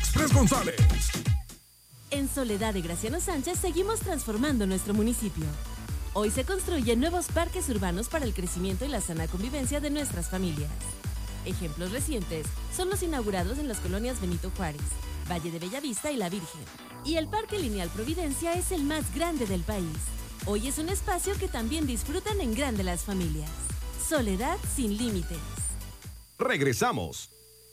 Express González. En Soledad de Graciano Sánchez seguimos transformando nuestro municipio. Hoy se construyen nuevos parques urbanos para el crecimiento y la sana convivencia de nuestras familias. Ejemplos recientes son los inaugurados en las colonias Benito Juárez, Valle de Bellavista y La Virgen. Y el Parque Lineal Providencia es el más grande del país. Hoy es un espacio que también disfrutan en grande las familias. Soledad sin límites. Regresamos.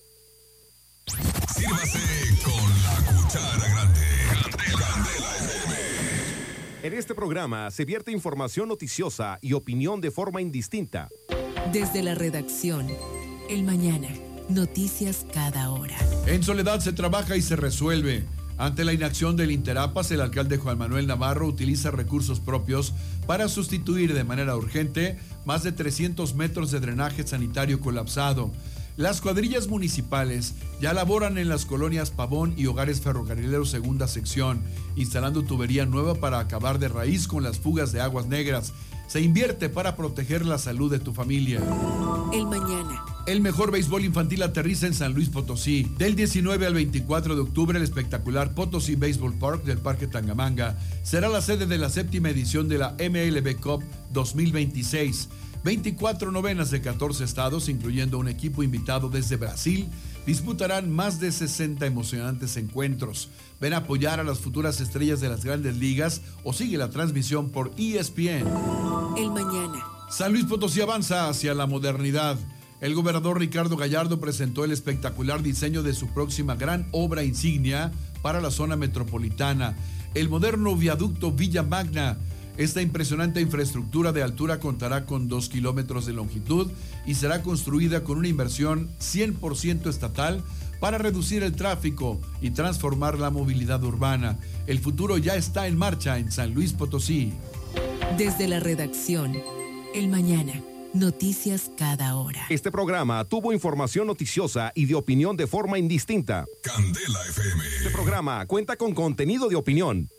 Sírvase con la cuchara grande. Candela FM. En este programa se vierte información noticiosa y opinión de forma indistinta. Desde la redacción, El Mañana, noticias cada hora. En Soledad se trabaja y se resuelve. Ante la inacción del Interapas, el alcalde Juan Manuel Navarro utiliza recursos propios para sustituir de manera urgente más de 300 metros de drenaje sanitario colapsado. Las cuadrillas municipales ya laboran en las colonias Pavón y Hogares Ferrocarrileros segunda sección, instalando tubería nueva para acabar de raíz con las fugas de aguas negras. Se invierte para proteger la salud de tu familia. El Mañana. El mejor béisbol infantil aterriza en San Luis Potosí. Del 19 al 24 de octubre, el espectacular Potosí Baseball Park del Parque Tangamanga será la sede de la 7ª edición de la MLB Cup 2026. 24 novenas de 14 estados, incluyendo un equipo invitado desde Brasil, disputarán más de 60 emocionantes encuentros. Ven a apoyar a las futuras estrellas de las grandes ligas o sigue la transmisión por ESPN. El Mañana. San Luis Potosí avanza hacia la modernidad. El gobernador Ricardo Gallardo presentó el espectacular diseño de su próxima gran obra insignia para la zona metropolitana, el moderno viaducto Villa Magna. Esta impresionante infraestructura de altura contará con 2 kilómetros de longitud y será construida con una inversión 100% estatal para reducir el tráfico y transformar la movilidad urbana. El futuro ya está en marcha en San Luis Potosí. Desde la redacción, El Mañana, noticias cada hora. Este programa tuvo información noticiosa y de opinión de forma indistinta. Candela FM. Este programa cuenta con contenido de opinión